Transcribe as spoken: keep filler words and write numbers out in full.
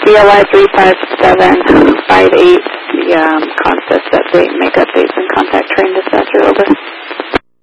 D L I three five seven five eight, the um, concept update, make updates and contact train dispatcher, over.